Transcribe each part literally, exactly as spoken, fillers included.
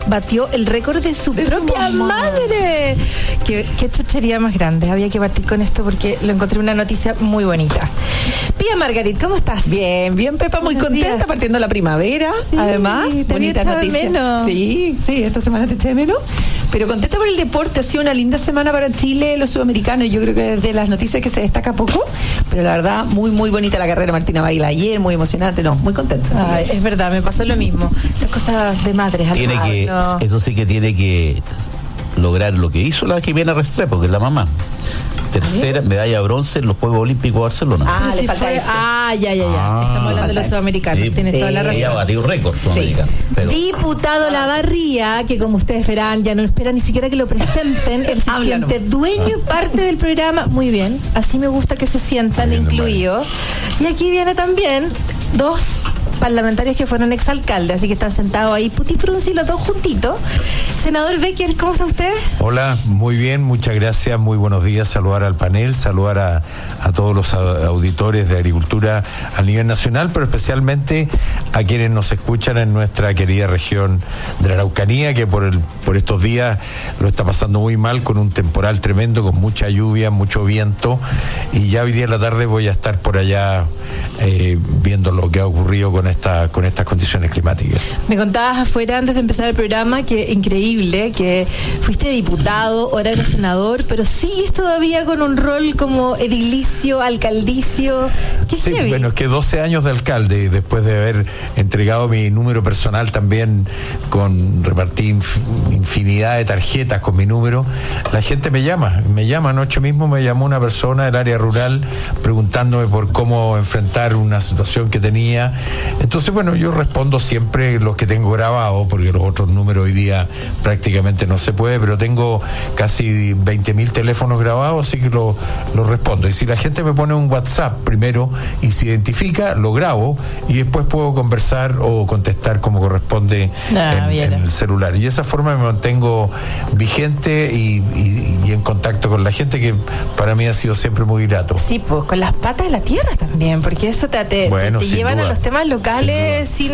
batió el récord de su de propia su madre. Qué, qué chuchería más grande. Había que partir con esto porque lo encontré una noticia muy bonita. Pía Margarit, ¿cómo estás? Bien, bien, Pepa, muy Buenos contenta, días. Partiendo la primavera, Sí, además, te bonita había echado de noticia. menos. Sí, sí, esta semana te eché de menos, pero contenta por el deporte. Ha sido una linda semana para Chile, los sudamericanos. Yo creo que desde las noticias que se destaca poco, pero la verdad, muy, muy bonita la carrera de Martina Baila ayer, muy emocionante, no, muy contenta. Ay, es verdad, me pasó lo mismo. Las cosas de madres. Tiene Ay, que, no. eso sí que tiene que lograr lo que hizo la Jimena Restrepo, que es la mamá. Tercera medalla de bronce en los Juegos Olímpicos de Barcelona. Ah, Pero le si falta fue- eso. Ah, ya, ya, ya. Ah, Estamos hablando de los falta sudamericanos. Sí, Tienes sí. toda la razón. Ella batió récord sudamericano. Pero Diputado Lavarría, que como ustedes verán, ya no espera ni siquiera que lo presenten. Él se Habla siente nomás. dueño y parte del programa. Muy bien, así me gusta que se sientan Bien, incluidos. Y aquí viene también dos parlamentarios que fueron exalcaldes, así que están sentados ahí putifrunci los dos juntitos. Senador Becker, ¿cómo está usted? Hola, muy bien, muchas gracias, muy buenos días, saludar al panel, saludar a, a todos los a- auditores de agricultura a nivel nacional, pero especialmente a quienes nos escuchan en nuestra querida región de la Araucanía, que por, el, por estos días lo está pasando muy mal con un temporal tremendo, con mucha lluvia, mucho viento, y ya hoy día en la tarde voy a estar por allá eh, viendo lo que ha ocurrido con, esta, con estas condiciones climáticas. Me contabas afuera antes de empezar el programa que increíble, que fuiste diputado, ahora eres senador, pero sigues todavía con un rol como edilicio, alcaldicio. ¿Qué Sí, heavy? bueno, es que doce años de alcalde, y después de haber entregado mi número personal también, con repartí inf- infinidad de tarjetas con mi número, la gente me llama, me llama. Anoche mismo me llamó una persona del área rural preguntándome por cómo enfrentar una situación que tenía. Entonces, bueno, yo respondo siempre los que tengo grabados, porque los otros números hoy día prácticamente no se puede, pero tengo casi veinte mil teléfonos grabados, así que lo, lo respondo. Y si la gente me pone un WhatsApp primero y se identifica, lo grabo y después puedo conversar o contestar como corresponde Ah, en, bien. en el celular. Y de esa forma me mantengo vigente y, y, y en contacto con la gente, que para mí ha sido siempre muy grato. Sí, pues con las patas de la tierra también, porque eso te, te, Bueno, te sin llevan duda. a los temas locales sin...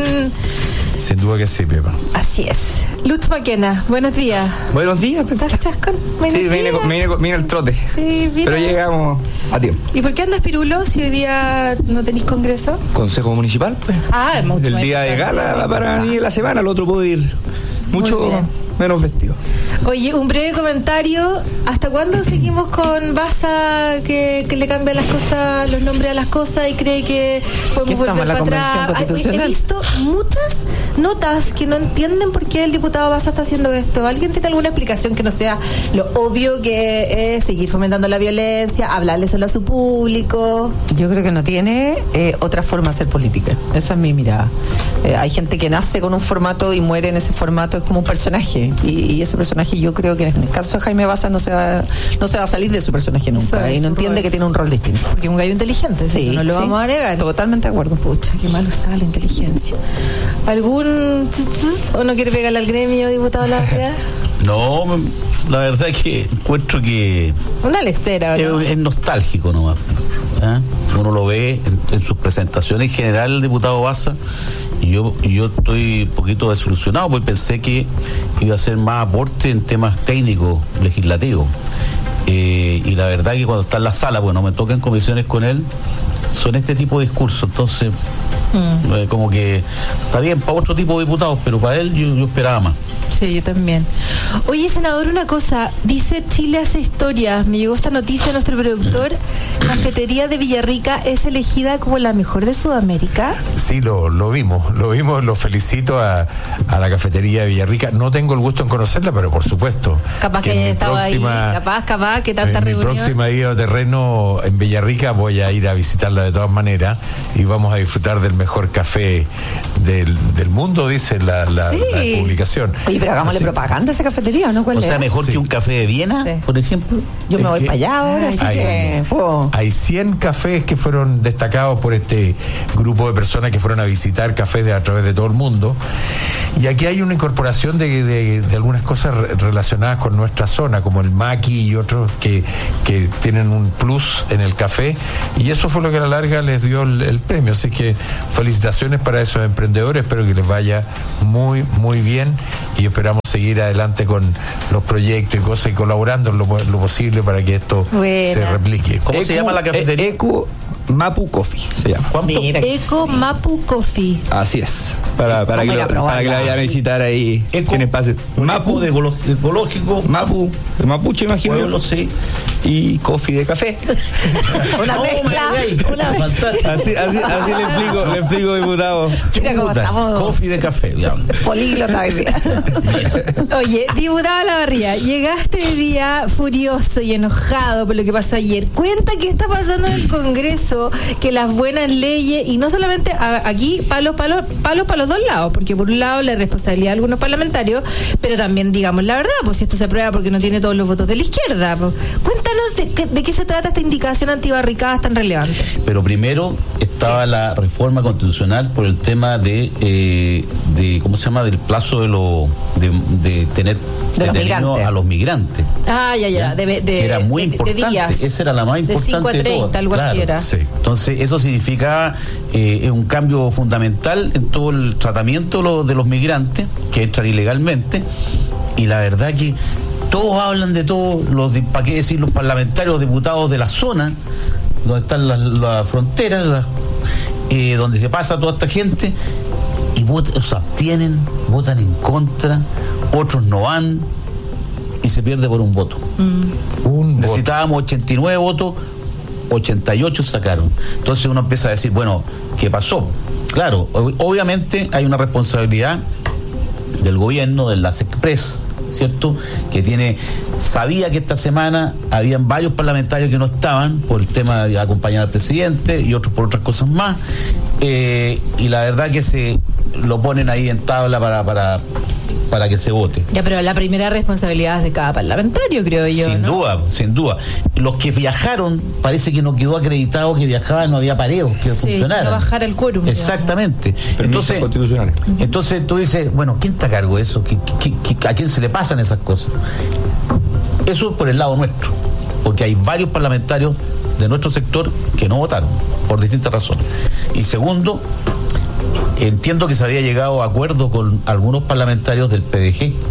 Sin duda que sí, Pepa. Así es. Lutz Maquena, buenos días. Buenos días, Pepa. ¿Estás chascón? Buenos Sí, vine, días. con- vine, con- vine al trote. Sí, mira. Pero llegamos a tiempo. ¿Y por qué andas pirulo si hoy día no tenéis congreso? Consejo municipal, pues. Ah, es mucho El más día de importante. gala para mí la semana, el otro puedo ir mucho Muy bien. menos vestido. Oye, un breve comentario. ¿Hasta cuándo seguimos con Baza que, que le cambia las cosas, los nombres a las cosas y cree que podemos ¿Qué estamos volver en la para Convención atrás? Ay, Constitucional? He visto muchas notas que no entienden por qué el diputado Baza está haciendo esto. ¿Alguien tiene alguna explicación que no sea lo obvio que es seguir fomentando la violencia, hablarle solo a su público? Yo creo que no tiene eh, otra forma de hacer política. Esa es mi mirada. Eh, hay gente que nace con un formato y muere en ese formato, es como un personaje. Y, y ese personaje, yo creo que en el caso de Jaime Baza no se va, no se va a salir de su personaje Eso nunca. es Y no su entiende rol. que tiene un rol distinto. Porque es un gallo inteligente, Sí, eso no lo sí. vamos a negar. Totalmente de acuerdo. Pucha, qué mal usada la inteligencia. ¿Algún tz, tz, o no quiere pegarle al gremio, diputado Larrea? no, la verdad es que encuentro que Una lecera, ¿no? es, es nostálgico nomás. ¿eh? Uno lo ve en, en sus presentaciones en general, el diputado Baza, y yo, y yo estoy un poquito desilusionado porque pensé que iba a hacer más aporte en temas técnicos, legislativos. Eh, y la verdad que cuando está en la sala, pues no me tocan comisiones con él, son este tipo de discursos. Entonces, Mm. eh, como que está bien para otro tipo de diputados, pero para él yo, yo esperaba más. Sí, yo también. Oye, senador, una cosa. Dice Chile hace historia. Me llegó esta noticia a nuestro productor. Cafetería de Villarrica es elegida como la mejor de Sudamérica. Sí, lo, lo vimos, lo vimos, lo felicito a, a la cafetería de Villarrica. No tengo el gusto en conocerla, pero por supuesto. Capaz que, en haya mi estado próxima- ahí. Capaz, capaz, que tanta en mi reunión. próxima ida a terreno en Villarrica voy a ir a visitarla de todas maneras y vamos a disfrutar del mejor café del, del mundo, dice la, la, Sí. la publicación. Oye, pero hagámosle Así- propaganda a esa cafetería, ¿no? ¿Cuál O sea, es? mejor Sí. que un café de Viena, Sí. por ejemplo. Yo me Es voy que- para allá ahora, así Ay, que... oh. Hay cien cafés que fueron destacados por este grupo de personas que fueron a visitar cafés de, a través de todo el mundo. Y aquí hay una incorporación de, de- de algunas cosas re- relacionadas con nuestra zona, como el maqui y otros que, que tienen un plus en el café. Y eso fue lo que a la larga les dio el, el premio. Así que felicitaciones para esos emprendedores. Espero que les vaya muy, muy bien y esperamos seguir adelante con los proyectos y cosas y colaborando en lo, lo posible para que esto Buena. se replique. ¿Cómo Eco, se llama la cafetería? eh, Eco Mapu Coffee se llama. ¿Cuánto? Mira. Eco Mapu Coffee. Así es. Para, para, que, Vamos a ir a lo, para que la probarla. vayan a visitar ahí. Eco, Tienen pase. Mapu Mapu de ecolo- ecológico. Mapu, de Mapuche, imagino. Pueblo, sí. Y coffee de café. Una No, mezcla. me digáis. Una mezcla. Fantástico. Así, así, así le explico, le explico, diputado. Mira cómo Puta, estamos. Coffee de café, ya. Políglota hoy día. Oye, diputado Olavarría, llegaste hoy día furioso y enojado por lo que pasó ayer. Cuenta qué está pasando en el Congreso, que las buenas leyes, y no solamente a- aquí, palos, palos, palos para los dos lados, porque por un lado la responsabilidad de algunos parlamentarios, pero también digamos la verdad, pues si esto se aprueba porque no tiene todos los votos de la izquierda. Pues. Cuéntanos de, qué- de qué se trata esta indicación antibarricadas tan relevante. Pero primero estaba la reforma constitucional por el tema de, eh, de ¿cómo se llama? Del plazo de lo de, de tener De los detenido migrantes. a los migrantes. Ah, ya, ya, de, de, Que era muy de- de importante, días. esa era la más importante De cinco a de todas, treinta, algo claro. así era. Sí. Entonces, eso significaba eh, un cambio fundamental en todo el tratamiento de los, de los migrantes que entran ilegalmente. Y la verdad que todos hablan de todo, los de, ¿para qué decir los parlamentarios, los diputados de la zona, donde están las, las fronteras, las- eh, donde se pasa toda esta gente, y votan, se abstienen, votan en contra, otros no van, y se pierde por un voto. Un voto. Necesitábamos ochenta y nueve votos, ochenta y ocho sacaron. Entonces uno empieza a decir, bueno, ¿qué pasó? Claro, ob- obviamente hay una responsabilidad del gobierno, de las Express, ¿cierto? Que tiene, sabía que esta semana habían varios parlamentarios que no estaban por el tema de acompañar al presidente y otros por otras cosas más, eh, y la verdad que se lo ponen ahí en tabla para, para, para que se vote. Ya, pero la primera responsabilidad es de cada parlamentario, creo yo. Sin ¿no? duda, sin duda. Los que viajaron, parece que no quedó acreditado que viajaban, no había pareos que Sí, funcionaran. no bajara el quórum, Exactamente. Permisos Entonces, constitucionales. entonces tú dices, bueno, ¿quién está a cargo de eso? ¿Qué- qué- qué- ¿A quién se le pasan esas cosas? Eso por el lado nuestro, porque hay varios parlamentarios de nuestro sector que no votaron, por distintas razones. Y segundo, entiendo que se había llegado a acuerdo con algunos parlamentarios del P D G.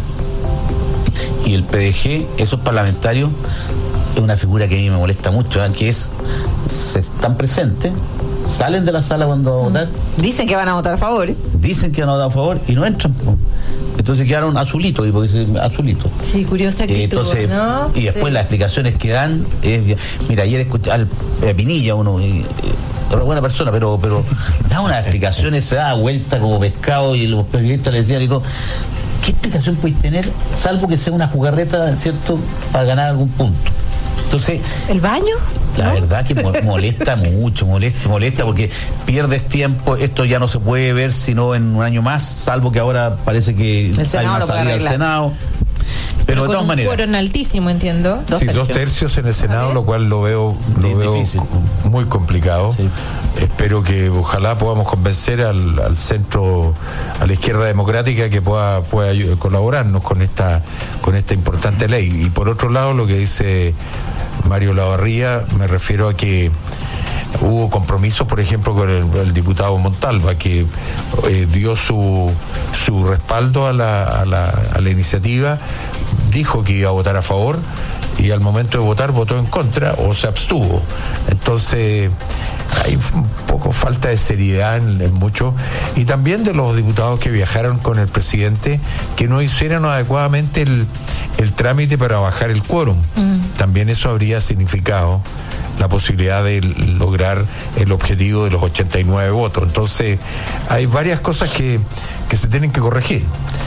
Y el P D G, esos parlamentarios, es una figura que a mí me molesta mucho, ¿eh? Que es, se están presentes, salen de la sala cuando va a votar, Dicen que van a votar a favor. ¿eh? dicen que han votado a favor y no entran. po. Entonces quedaron azulitos, y porque dicen azulitos. Sí, curiosa actitud, Eh, Entonces, ¿no? y después Sí. las explicaciones que dan, es- mira, ayer escuché al a Pinilla, uno, eh, eh, una buena persona, pero pero da unas explicaciones, se da vuelta como pescado y los periodistas le decían y todo. ¿Qué explicación puedes tener, salvo que sea una jugarreta, ¿cierto?, para ganar algún punto? Entonces, ¿El baño? la ¿No? verdad que mo- molesta mucho, molesta, molesta porque pierdes tiempo, esto ya no se puede ver sino en un año más, salvo que ahora parece que El hay Senado una lo puede salida al arreglar. Senado. Pero de con todas un maneras, quórum altísimo, entiendo. Dos Sí, dos tercios. tercios en el Senado, lo cual lo veo, lo Di- veo difícil. muy complicado. Sí. Espero que ojalá podamos convencer al, al centro, a la izquierda democrática, que pueda, pueda ayu- colaborarnos con esta, con esta importante ley. Y por otro lado, lo que dice Mario Olavarría, me refiero a que hubo compromisos, por ejemplo, con el, el diputado Montalva, que eh, dio su, su respaldo a la, a, la, a la iniciativa, dijo que iba a votar a favor y al momento de votar votó en contra o se abstuvo. Entonces hay un poco falta de seriedad en, en mucho, y también de los diputados que viajaron con el presidente, que no hicieron adecuadamente el, el trámite para bajar el quórum. También eso habría significado la posibilidad de lograr el objetivo de los ochenta y nueve votos. Entonces hay varias cosas que, que se tienen que corregir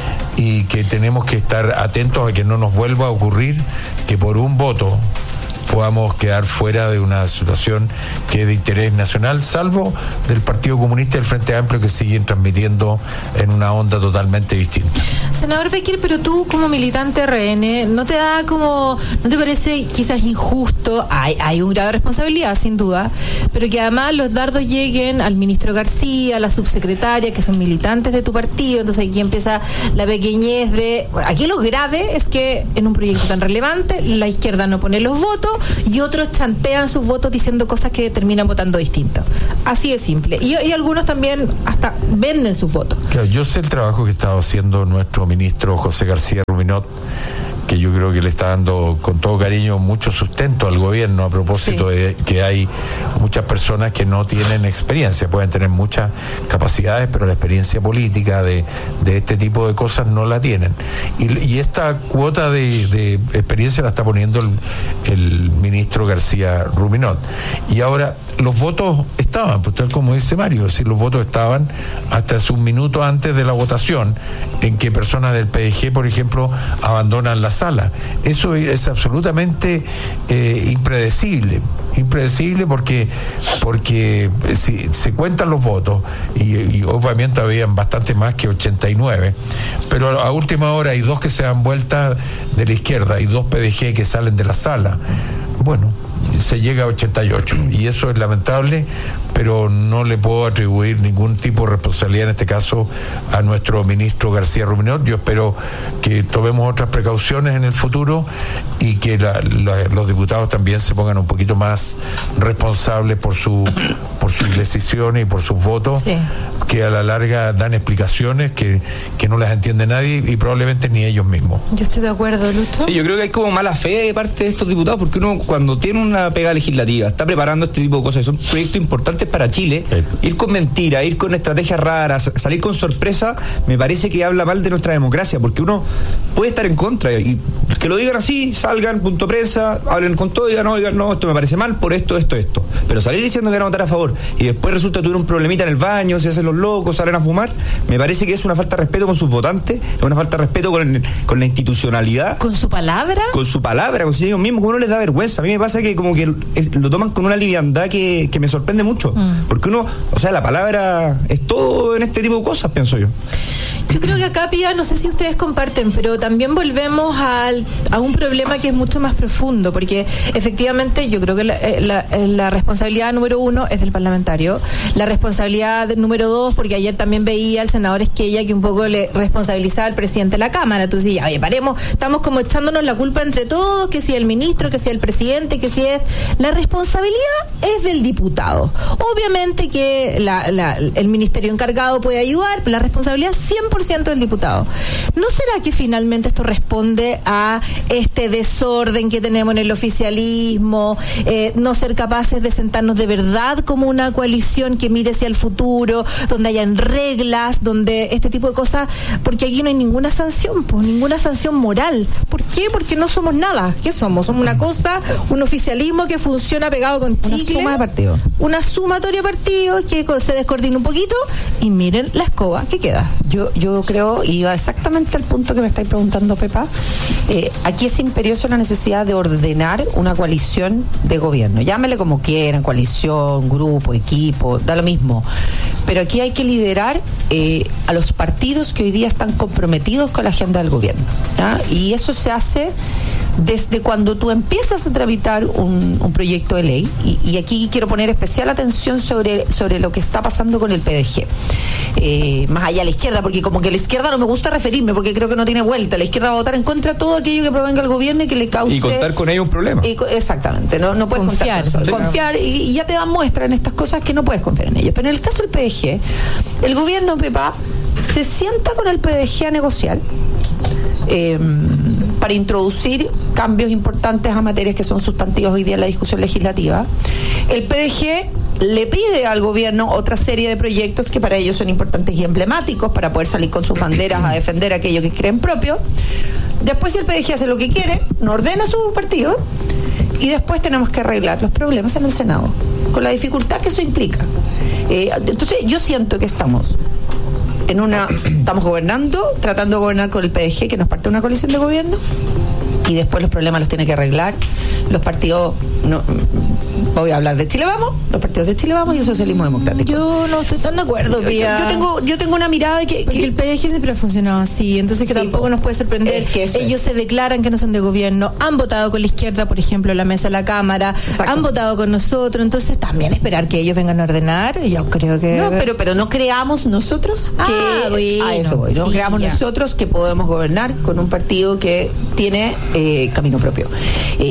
y que tenemos que estar atentos a que no nos vuelva a ocurrir que por un voto podamos quedar fuera de una situación que es de interés nacional, salvo del Partido Comunista y del Frente Amplio, que siguen transmitiendo en una onda totalmente distinta. Senador Becker, pero tú como militante R N, ¿no te da como, no te parece quizás injusto? Hay, hay un grado de responsabilidad, sin duda, pero que además los dardos lleguen al ministro García, a la subsecretaria, que son militantes de tu partido, entonces aquí empieza la pequeñez de... Aquí lo grave es que en un proyecto tan relevante, la izquierda no pone los votos y otros chantean sus votos diciendo cosas que terminan votando distinto. Así de simple. Y, y algunos también hasta venden sus votos. Claro, yo sé el trabajo que está haciendo nuestro ministro José García Ruminot, que yo creo que le está dando con todo cariño mucho sustento al gobierno a propósito sí. de que hay muchas personas que no tienen experiencia, pueden tener muchas capacidades, pero la experiencia política de, de este tipo de cosas no la tienen. Y, y esta cuota de, de experiencia la está poniendo el, el ministro García Ruminot. Y ahora, los votos estaban, pues tal como dice Mario, si los votos estaban hasta hace un minuto antes de la votación, en que personas del P D G, por ejemplo, abandonan la sala. Eso es absolutamente eh, impredecible, impredecible porque porque si se cuentan los votos y, y obviamente habían bastante más que ochenta y nueve, pero a última hora hay dos que se dan vuelta de la izquierda y dos P D G que salen de la sala. Bueno, se llega a ochenta y ocho y eso es lamentable, pero no le puedo atribuir ningún tipo de responsabilidad en este caso a nuestro ministro García Ruminot. Yo espero que tomemos otras precauciones en el futuro y que la, la, los diputados también se pongan un poquito más responsables por su por sus decisiones y por sus votos, sí. que a la larga dan explicaciones que, que no las entiende nadie y probablemente ni ellos mismos. Yo estoy de acuerdo, Lucho. Sí, yo creo que hay como mala fe de parte de estos diputados, porque uno cuando tiene una pega legislativa, está preparando este tipo de cosas, son proyectos importantes para Chile, sí. ir con mentiras, ir con estrategias raras, salir con sorpresa, me parece que habla mal de nuestra democracia, porque uno puede estar en contra y que lo digan así, salgan, punto prensa, hablen con todo y digan, no, digan, no, esto me parece mal por esto, esto, esto, pero salir diciendo que van a votar a favor y después resulta que tuvieron un problemita en el baño, se hacen los locos, salen a fumar, me parece que es una falta de respeto con sus votantes, es una falta de respeto con, con la institucionalidad, con su palabra, con su palabra, con ellos mismos, como uno les da vergüenza. A mí me pasa que como que lo toman con una liviandad que, que me sorprende mucho, mm. porque uno, o sea, la palabra es todo en este tipo de cosas, pienso yo. Yo creo que acá, Pía, no sé si ustedes comparten, pero también volvemos al, a un problema que es mucho más profundo, porque efectivamente yo creo que la, la, la responsabilidad número uno es del parlamentario, la responsabilidad número dos, porque ayer también veía al senador Esquella que un poco le responsabilizaba al presidente de la Cámara. Entonces, ya, oye, paremos, estamos como echándonos la culpa entre todos, que si el ministro, que si el presidente, que si es... La responsabilidad es del diputado. Obviamente que la, la, el ministerio encargado puede ayudar, pero la responsabilidad cien por ciento del diputado. ¿No será que finalmente esto responde a este desorden que tenemos en el oficialismo, eh, no ser capaces de sentarnos de verdad como una coalición que mire hacia el futuro, donde hayan reglas, donde este tipo de cosas, porque aquí no hay ninguna sanción, pues ninguna sanción moral? ¿Por qué? Porque no somos nada. ¿Qué somos? Somos una cosa, un oficialismo que funciona pegado con chicle, una suma de partidos, una sumatoria de partidos que se descoordina un poquito y miren la escoba que queda. Yo, yo creo, y va exactamente al punto que me estáis preguntando, Pepa, eh, aquí es imperiosa la necesidad de ordenar una coalición de gobierno. Llámele como quieran, coalición, grupo, equipo, da lo mismo. Pero aquí hay que liderar eh, a los partidos que hoy día están comprometidos con la agenda del gobierno, ¿ya? Y eso se hace desde cuando tú empiezas a tramitar un, un proyecto de ley, y, y aquí quiero poner especial atención sobre, sobre lo que está pasando con el P D G. Eh, más allá a la izquierda, porque como que la izquierda no me gusta referirme, porque creo que no tiene vuelta. La izquierda va a votar en contra de todo aquello que provenga del gobierno y que le cause... Y contar con ello un problema. Y, exactamente, no, no puedes confiar. Contar con eso. Sí. Confiar, y, y ya te dan muestra en estas cosas que no puedes confiar en ellos. Pero en el caso del P D G, el gobierno, Pepa, se sienta con el P D G a negociar eh, para introducir cambios importantes a materias que son sustantivas hoy día en la discusión legislativa. El P D G le pide al gobierno otra serie de proyectos que para ellos son importantes y emblemáticos para poder salir con sus banderas a defender aquello que creen propio. Después, si el P D G hace lo que quiere, no ordena su partido, y después tenemos que arreglar los problemas en el Senado, con la dificultad que eso implica. Eh, entonces, yo siento que estamos en una... Estamos gobernando, tratando de gobernar con el P D G, que nos parte de una coalición de gobierno, y después los problemas los tiene que arreglar los partidos. No, voy a hablar de Chile Vamos, los partidos de Chile Vamos y el socialismo democrático. Yo no estoy tan de acuerdo, yo, Pía. Yo, yo tengo yo tengo una mirada de que, porque que el P D G siempre ha funcionado así, entonces que sí, tampoco po. nos puede sorprender. Es que eso ellos es. se declaran que no son de gobierno, han votado con la izquierda, por ejemplo, en la mesa de la Cámara, Exacto. han votado con nosotros, entonces también esperar que ellos vengan a ordenar, yo creo que... No, pero pero no creamos nosotros que... Ah, bueno, a eso voy, no sí, creamos ya. nosotros que podemos gobernar con un partido que tiene eh, camino propio. Eh, y que no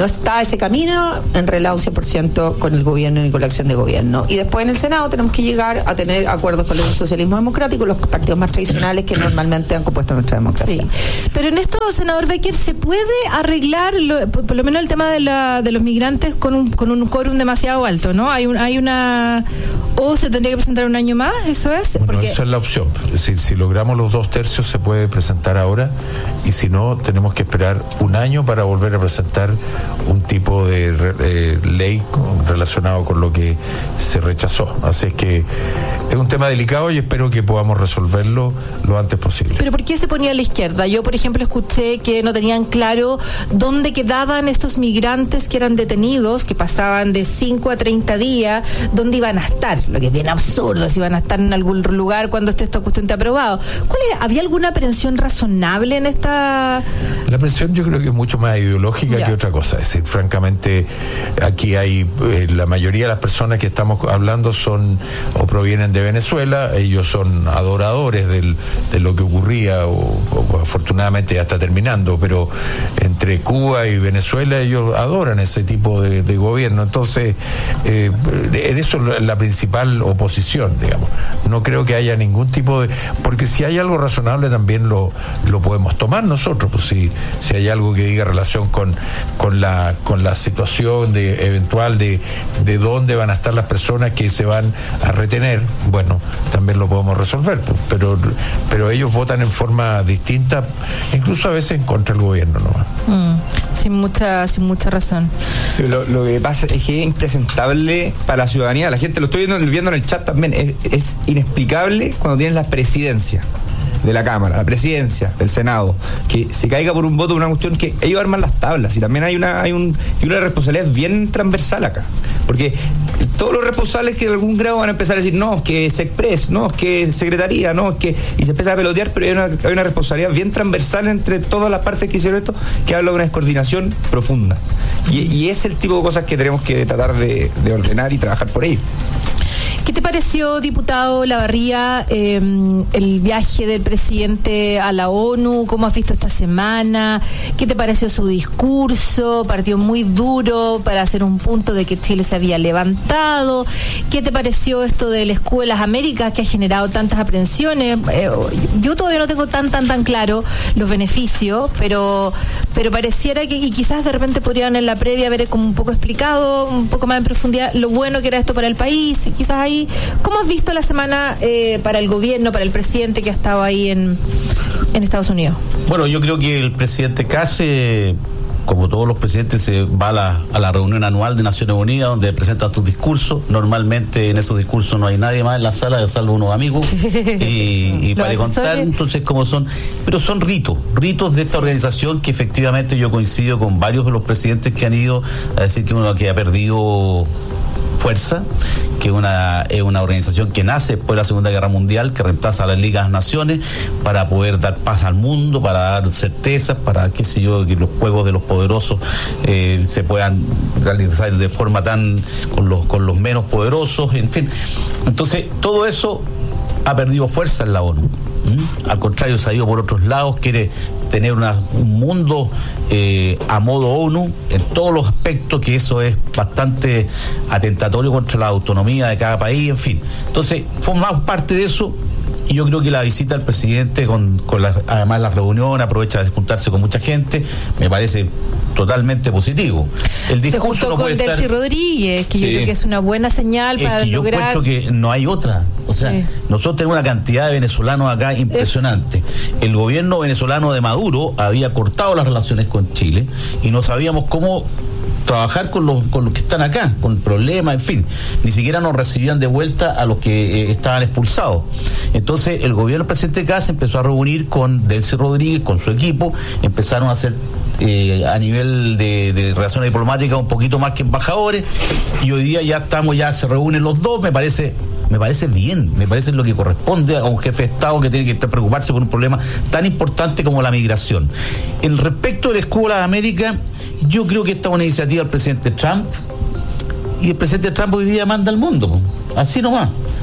está ese camino enrelado cien por ciento con el gobierno y con la acción de gobierno. Y después en el Senado tenemos que llegar a tener acuerdos con el socialismo democrático, los partidos más tradicionales que normalmente han compuesto nuestra democracia. Sí. Pero en esto, senador Becker, ¿se puede arreglar lo, por, por lo menos el tema de, la, de los migrantes con un con un quórum demasiado alto, ¿no? Hay un, hay una o se tendría que presentar un año más, eso es. Bueno, porque... esa es la opción. Es decir, si logramos los dos tercios se puede presentar ahora, y si no tenemos que esperar un año para volver a presentar un tipo de eh, ley con, relacionado con lo que se rechazó. Así es que es un tema delicado y espero que podamos resolverlo lo antes posible. ¿Pero por qué se ponía a la izquierda? Yo, por ejemplo, escuché que no tenían claro dónde quedaban estos migrantes que eran detenidos, que pasaban de cinco a treinta días, dónde iban a estar, lo que es bien absurdo, si iban a estar en algún lugar cuando esté esta cuestión aprobado. ¿Cuál es? ¿Había alguna aprehensión razonable en esta...? La aprehensión yo creo que es mucho más ideológica ya. que otra cosa. Es decir, francamente, aquí hay, eh, la mayoría de las personas que estamos hablando son o provienen de Venezuela, ellos son adoradores del, de lo que ocurría, o, o afortunadamente ya está terminando, pero entre Cuba y Venezuela ellos adoran ese tipo de, de gobierno. Entonces, eh, en eso es la principal oposición, digamos. No creo que haya ningún tipo de... Porque si hay algo razonable también lo, lo podemos tomar nosotros, pues si, si hay algo que diga relación con, con, la, con la situación de, eventual de, de dónde van a estar las personas que se van a retener, bueno, también lo podemos resolver, pues, pero, pero ellos votan en forma distinta, incluso a veces en contra del gobierno, ¿no? Mm, sin mucha, sin mucha razón. Sí, lo, lo que pasa es que es impresentable para la ciudadanía, la gente lo estoy viendo, viendo en el chat también, es, es inexplicable cuando tienes la presidencia de la Cámara, la presidencia del Senado, que se caiga por un voto una cuestión que ellos arman las tablas, y también hay una hay un y una responsabilidad bien transversal acá, porque todos los responsables que en algún grado van a empezar a decir no, es que Sexpress, no, es que Secretaría, no, es que, y se empieza a pelotear, pero hay una, hay una responsabilidad bien transversal entre todas las partes que hicieron esto, que habla de una descoordinación profunda, y, y es el tipo de cosas que tenemos que tratar de, de ordenar y trabajar por ello. ¿Qué te pareció, diputado Lavarría, eh, el viaje del presidente a la ONU? ¿Cómo has visto esta semana? ¿Qué te pareció su discurso? Partió muy duro para hacer un punto de que Chile se había levantado. ¿Qué te pareció esto de las Escuelas Américas que ha generado tantas aprehensiones? Eh, yo todavía no tengo tan, tan, tan claro los beneficios, pero, pero pareciera que, y quizás de repente podrían en la previa haber como un poco explicado, un poco más en profundidad, lo bueno que era esto para el país, quizás ahí. ¿Cómo has visto la semana eh, para el gobierno, para el presidente que ha estado ahí en, en Estados Unidos? Bueno, yo creo que el presidente Case, como todos los presidentes, se va a la, a la reunión anual de Naciones Unidas, donde presenta sus discursos. Normalmente en esos discursos no hay nadie más en la sala, salvo unos amigos, y, y para contar entonces cómo son, pero son ritos, ritos de esta organización que efectivamente yo coincido con varios de los presidentes que han ido a decir que uno que ha perdido fuerza, que una es una organización que nace después de la Segunda Guerra Mundial, que reemplaza a las Ligas de las Naciones para poder dar paz al mundo, para dar certezas, para qué sé yo, que los juegos de los poderosos eh, se puedan realizar de forma tan con los con los menos poderosos, en fin. Entonces, todo eso ha perdido fuerza en la ONU. ¿Mm? Al contrario, se ha ido por otros lados, quiere tener una, un mundo eh, a modo ONU en todos los aspectos, que eso es bastante atentatorio contra la autonomía de cada país, en fin. Entonces, formamos parte de eso, y yo creo que la visita del presidente, con, con la, además la reunión, aprovecha de juntarse con mucha gente, me parece totalmente positivo. El discurso se juntó no con puede Delcy estar... Rodríguez, que sí. yo creo que es una buena señal es para que yo lograr... encuentro que no hay otra. O sea, sí. Nosotros tenemos una cantidad de venezolanos acá impresionante. Es... El gobierno venezolano de Maduro había cortado las relaciones con Chile y no sabíamos cómo trabajar con los con los que están acá, con problemas, en fin. Ni siquiera nos recibían de vuelta a los que eh, estaban expulsados. Entonces, el gobierno del presidente Case empezó a reunir con Delcy Rodríguez, con su equipo, empezaron a hacer eh, a nivel de, de relaciones diplomáticas un poquito más que embajadores, y hoy día ya estamos, ya se reúnen los dos, me parece... Me parece bien, me parece lo que corresponde a un jefe de Estado que tiene que estar preocuparse por un problema tan importante como la migración. En respecto de la Escuela de América, yo creo que esta es una iniciativa del presidente Trump, y el presidente Trump hoy día manda al mundo, así nomás.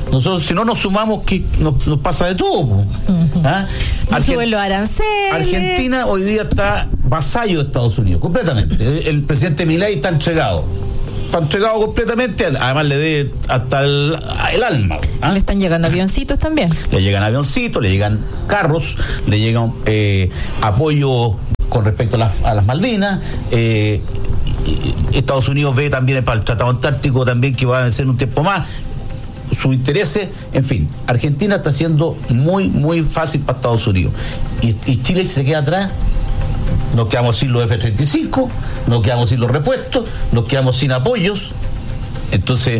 Nosotros, si no nos sumamos, que nos, nos pasa de todo. Uh-huh. ¿Ah? Argen- suben los aranceles. Argentina hoy día está vasallo de Estados Unidos, completamente. El, el presidente Milei está entregado. Está entregado completamente, además le dé hasta el, el alma. ¿Ah? Le están llegando avioncitos también. Le llegan avioncitos, le llegan carros, le llegan eh, apoyo con respecto a las, a las Malvinas. Eh, Estados Unidos ve también para el Tratado Antártico también que va a vencer un tiempo más. Sus intereses, en fin, Argentina está siendo muy, muy fácil para Estados Unidos. Y, y Chile se queda atrás. Nos quedamos sin los F treinta y cinco, nos quedamos sin los repuestos, nos quedamos sin apoyos. Entonces,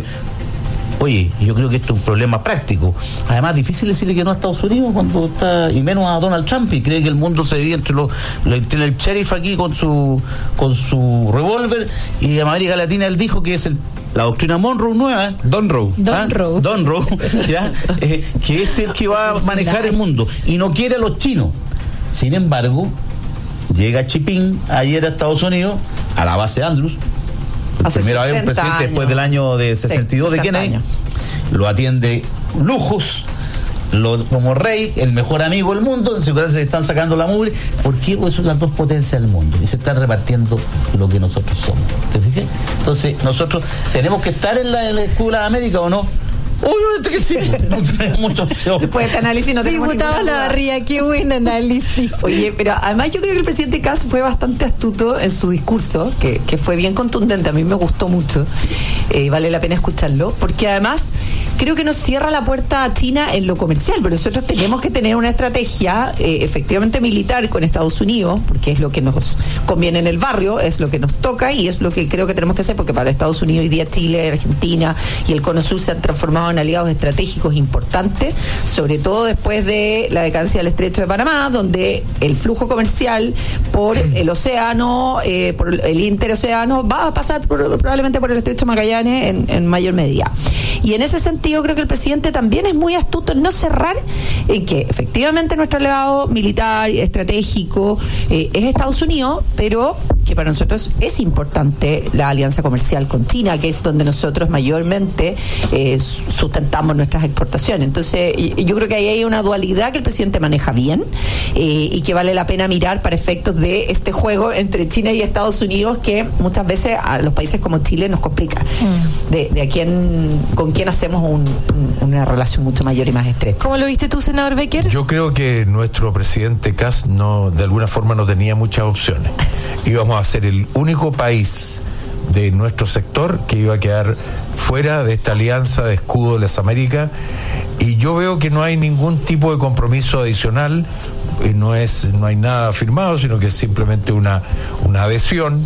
oye, yo creo que esto es un problema práctico. Además, difícil decirle que no a Estados Unidos cuando está, y menos a Donald Trump, y cree que el mundo se divide entre los, tiene el sheriff aquí con su con su revólver, y en América Latina él dijo que es el la doctrina Monroe nueva, Don Roe, Don Roe, Don Roe, ¿ya? Eh, que es el que va a manejar el mundo y no quiere a los chinos. Sin embargo, llega Xi Jinping ayer a Estados Unidos, a la base Andrews, por primera vez un presidente años. Después del año de sesenta y dos sí, de Kennedy, años. Lo atiende lujos, lo, como rey, el mejor amigo del mundo, en seguridad se están sacando la mugre. ¿Por qué? Pues son las dos potencias del mundo y se están repartiendo lo que nosotros somos. ¿Te fijas? Entonces, nosotros tenemos que estar en la, en la escuela de América, ¿o no? Obviamente que sí, no tenemos mucha opción. Después de este análisis no tenemos Diputado ninguna duda. Lavarría, qué buen análisis. Oye, pero además yo creo que el presidente Kast fue bastante astuto en su discurso, que, que fue bien contundente, a mí me gustó mucho, eh, vale la pena escucharlo, porque además creo que nos cierra la puerta a China en lo comercial, pero nosotros tenemos que tener una estrategia eh, efectivamente militar con Estados Unidos, porque es lo que nos conviene en el barrio, es lo que nos toca y es lo que creo que tenemos que hacer, porque para Estados Unidos hoy día Chile, Argentina y el Cono Sur se han transformado en aliados estratégicos importantes, sobre todo después de la decadencia del Estrecho de Panamá, donde el flujo comercial por el océano, eh, por el interoceano, va a pasar por, probablemente por el Estrecho de Magallanes en, en mayor medida. Y en ese sentido creo que el presidente también es muy astuto en no cerrar en que efectivamente nuestro aliado militar, estratégico, eh, es Estados Unidos, pero que para nosotros es importante la alianza comercial con China, que es donde nosotros mayormente eh, sustentamos nuestras exportaciones. Entonces, yo creo que ahí hay una dualidad que el presidente maneja bien eh, y que vale la pena mirar para efectos de este juego entre China y Estados Unidos, que muchas veces a los países como Chile nos complica. Mm. De, de a quién, con quién hacemos un, un, una relación mucho mayor y más estrecha. ¿Cómo lo viste tú, senador Becker? Yo creo que nuestro presidente Kast no, de alguna forma no tenía muchas opciones. Íbamos a ser el único país de nuestro sector que iba a quedar fuera de esta alianza de escudo de las Américas, y yo veo que no hay ningún tipo de compromiso adicional, eh, no es, no hay nada firmado, sino que es simplemente una, una adhesión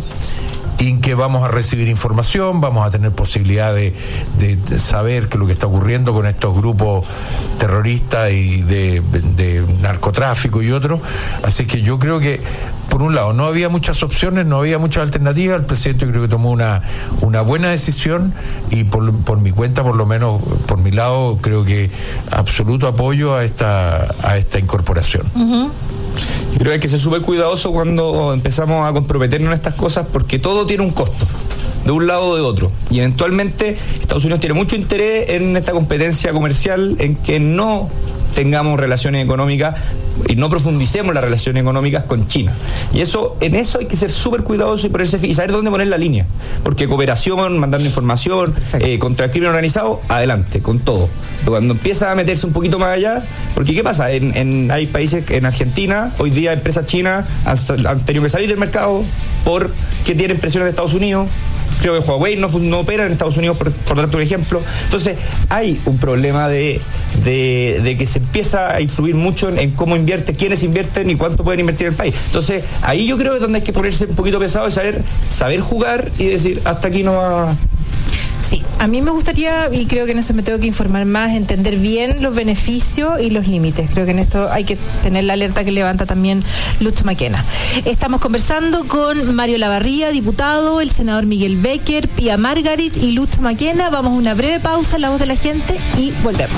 en que vamos a recibir información, vamos a tener posibilidad de, de, de saber qué es lo que está ocurriendo con estos grupos terroristas y de, de narcotráfico y otros. Así que yo creo que, por un lado, no había muchas opciones, no había muchas alternativas. El presidente creo que tomó una, una buena decisión y por, por mi cuenta, por lo menos por mi lado, creo que absoluto apoyo a esta, a esta incorporación. Uh-huh. Creo que hay que ser súper cuidadoso cuando empezamos a comprometernos en estas cosas, porque todo tiene un costo, de un lado o de otro. Y eventualmente Estados Unidos tiene mucho interés en esta competencia comercial, en que no tengamos relaciones económicas y no profundicemos las relaciones económicas con China. Y eso, en eso hay que ser súper cuidadosos y ponerse y saber dónde poner la línea. Porque cooperación, mandando información, eh, contra el crimen organizado, adelante, con todo. Pero cuando empieza a meterse un poquito más allá, porque ¿qué pasa? En, en hay países, en Argentina, hoy día empresas chinas han, han tenido que salir del mercado porque tienen presiones de Estados Unidos. Creo que Huawei no, no opera en Estados Unidos, por, por darte un ejemplo. Entonces, hay un problema de, de, de que se empieza a influir mucho en, en cómo invierte, quiénes invierten y cuánto pueden invertir en el país. Entonces, ahí yo creo que es donde hay que ponerse un poquito pesado y saber, saber jugar y decir, hasta aquí no va... Sí, a mí me gustaría, y creo que en eso me tengo que informar más, entender bien los beneficios y los límites. Creo que en esto hay que tener la alerta que levanta también Lutz Maquena. Estamos conversando con Mario Lavarría, diputado, el senador Miguel Becker, Pía Margarit y Lutz Maquena. Vamos a una breve pausa en La Voz de la Gente y volvemos.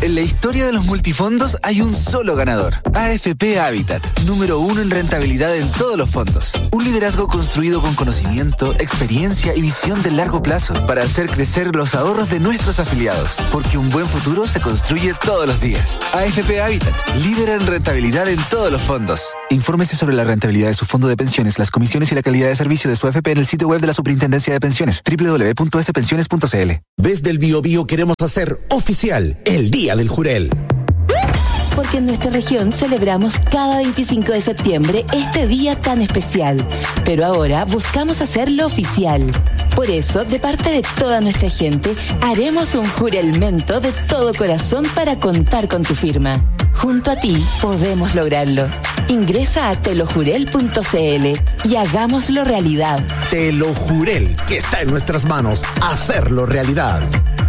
En la historia de los multifondos hay un solo ganador. A F P Habitat, número uno en rentabilidad en todos los fondos. Un liderazgo construido con conocimiento, experiencia y visión de largo plazo para hacer crecer los ahorros de nuestros afiliados. Porque un buen futuro se construye todos los días. A F P Habitat, líder en rentabilidad en todos los fondos. Infórmese sobre la rentabilidad de su fondo de pensiones, las comisiones y la calidad de servicio de su A F P en el sitio web de la Superintendencia de Pensiones, doble u doble u doble u punto s pensiones punto c l. Desde el Biobío queremos hacer oficial el Día del Jurel. Porque en nuestra región celebramos cada veinticinco de septiembre este día tan especial. Pero ahora buscamos hacerlo oficial. Por eso, de parte de toda nuestra gente, haremos un jurelmento de todo corazón para contar con tu firma. Junto a ti podemos lograrlo. Ingresa a telojurel punto c l y hagámoslo realidad. Telojurel, que está en nuestras manos, hacerlo realidad.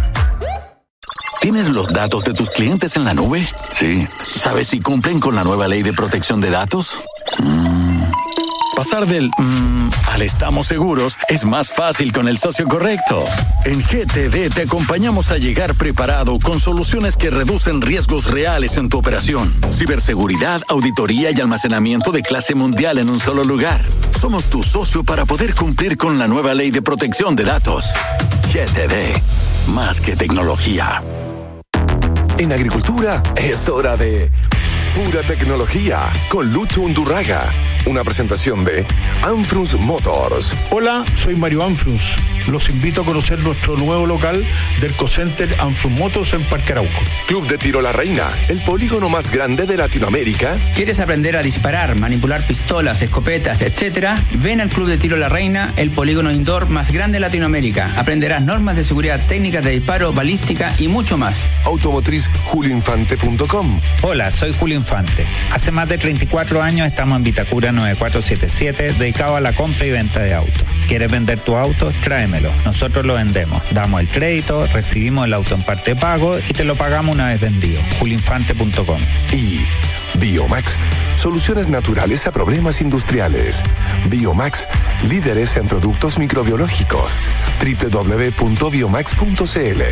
¿Tienes los datos de tus clientes en la nube? Sí. ¿Sabes si cumplen con la nueva ley de protección de datos? Mm. Pasar del mm, al estamos seguros es más fácil con el socio correcto. En G T D te acompañamos a llegar preparado con soluciones que reducen riesgos reales en tu operación. Ciberseguridad, auditoría y almacenamiento de clase mundial en un solo lugar. Somos tu socio para poder cumplir con la nueva ley de protección de datos. G T D, más que tecnología. En agricultura es hora de pura tecnología con Lucho Undurraga. Una presentación de Anfrus Motors. Hola, soy Mario Anfrus. Los invito a conocer nuestro nuevo local del Cocenter Anfrus Motors en Parque Arauco. Club de Tiro La Reina, el polígono más grande de Latinoamérica. ¿Quieres aprender a disparar, manipular pistolas, escopetas, etcétera? Ven al Club de Tiro La Reina, el polígono indoor más grande de Latinoamérica. Aprenderás normas de seguridad, técnicas de disparo, balística y mucho más. Automotriz julio infante punto com. Hola, soy Julio Infante. Hace más de treinta y cuatro años estamos en Vitacura nueve cuatro siete siete, dedicado a la compra y venta de autos. ¿Quieres vender tu auto? Tráemelo. Nosotros lo vendemos. Damos el crédito, recibimos el auto en parte de pago y te lo pagamos una vez vendido. julio infante punto com. Y Biomax, soluciones naturales a problemas industriales. Biomax, líderes en productos microbiológicos. doble u doble u doble u punto biomax punto c l.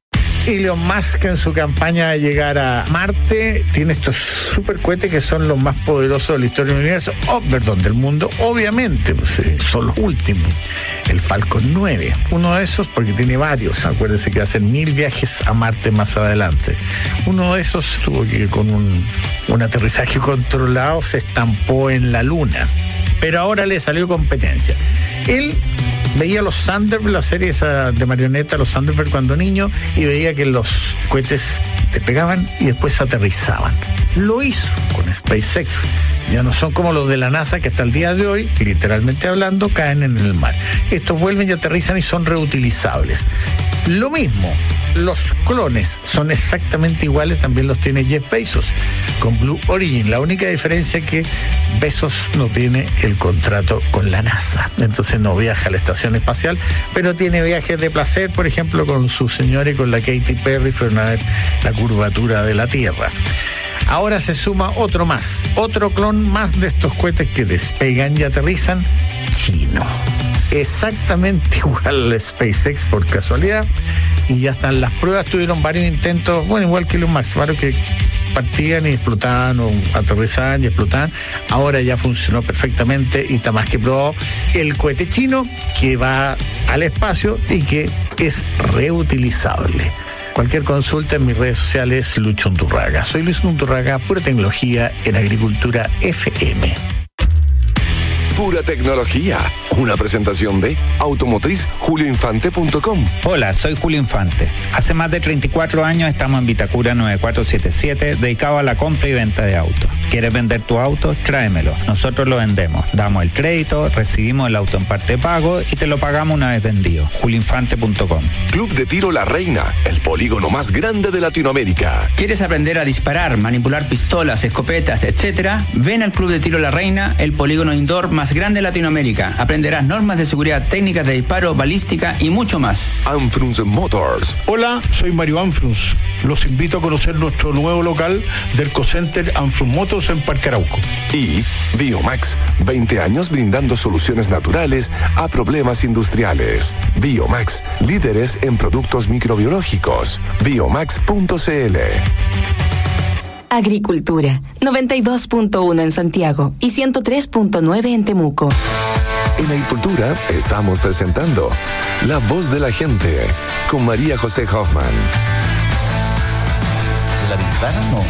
Elon Musk, en su campaña de llegar a Marte, tiene estos super cohetes que son los más poderosos de la historia del universo, oh, perdón, del mundo, obviamente, pues, eh, son los últimos. El Falcon nueve, uno de esos, porque tiene varios, acuérdense que hacen mil viajes a Marte más adelante. Uno de esos tuvo que con un, un aterrizaje controlado se estampó en la Luna, pero ahora le salió competencia. Él veía los Thunderbird, la serie esa de marioneta, los Thunderbird cuando niño, y veía que los cohetes te pegaban y después aterrizaban. Lo hizo con SpaceX. Ya no son como los de la NASA que hasta el día de hoy, literalmente hablando, caen en el mar. Estos vuelven y aterrizan y son reutilizables. Lo mismo, los clones son exactamente iguales, también los tiene Jeff Bezos con Blue Origin. La única diferencia es que Bezos no tiene el contrato con la NASA, entonces no viaja a la estación espacial, pero tiene viajes de placer, por ejemplo, con su señora y con la Katy Perry, fueron a ver la curvatura de la Tierra. Ahora se suma otro más, otro clon más de estos cohetes que despegan y aterrizan, chino. Exactamente igual al SpaceX por casualidad, y ya están las pruebas. Tuvieron varios intentos, bueno, igual que los Max, varios que partían y explotaban o aterrizaban y explotaban. Ahora ya funcionó perfectamente y está más que probado el cohete chino que va al espacio y que es reutilizable. Cualquier consulta en mis redes sociales, Lucho Undurraga. Soy Luis Undurraga, pura tecnología en agricultura F M. Pura tecnología, una presentación de Automotriz julio infante punto com. Hola, soy Julio Infante. Hace más de treinta y cuatro años estamos en Vitacura nueve cuatro siete siete, dedicado a la compra y venta de autos. ¿Quieres vender tu auto? Tráemelo. Nosotros lo vendemos. Damos el crédito, recibimos el auto en parte de pago y te lo pagamos una vez vendido. julio infante punto com. Club de Tiro La Reina, el polígono más grande de Latinoamérica. ¿Quieres aprender a disparar, manipular pistolas, escopetas, etcétera? Ven al Club de Tiro La Reina, el polígono indoor más más grande de Latinoamérica. Aprenderás normas de seguridad, técnicas de disparo, balística y mucho más. Anfrunz Motors. Hola, soy Mario Anfrunz. Los invito a conocer nuestro nuevo local del Ecocenter Anfrunz Motors en Parque Arauco. Y Biomax, veinte años brindando soluciones naturales a problemas industriales. Biomax, líderes en productos microbiológicos. biomax punto c l. Agricultura, noventa y dos punto uno en Santiago y ciento tres punto nueve en Temuco. En Agricultura estamos presentando La Voz de la Gente con María José Hoffman. ¿De la ventana no?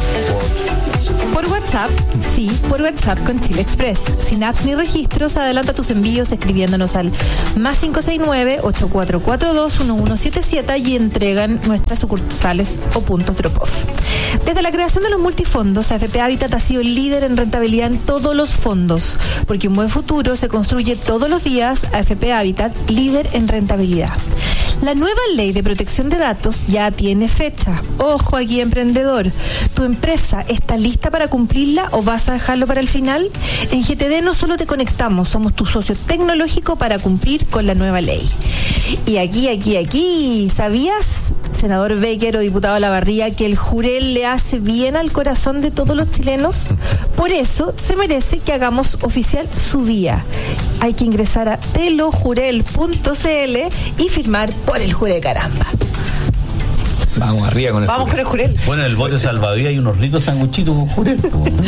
Por WhatsApp, sí, por WhatsApp con Chile Express. Sin apps ni registros, adelanta tus envíos escribiéndonos al más cinco seis nueve, ocho cuatro cuatro dos, uno uno siete siete y entregan nuestras sucursales o puntos drop-off. Desde la creación de los multifondos, A F P Habitat ha sido líder en rentabilidad en todos los fondos, porque un buen futuro se construye todos los días. A F P Habitat, líder en rentabilidad. La nueva ley de protección de datos ya tiene fecha. Ojo aquí, emprendedor. ¿Tu empresa está lista para cumplirla o vas a dejarlo para el final? En G T D no solo te conectamos, somos tu socio tecnológico para cumplir con la nueva ley. Y aquí, aquí, aquí, ¿sabías, senador Becker o diputado Lavarría, que el Jurel le hace bien al corazón de todos los chilenos? Por eso se merece que hagamos oficial su día. Hay que ingresar a telojurel punto c l y firmar por el Jurel, caramba. Vamos arriba con el Vamos Jurel. con el Jurel. Bueno, en el bote salvavidas hay unos ricos sanguchitos con Jurel.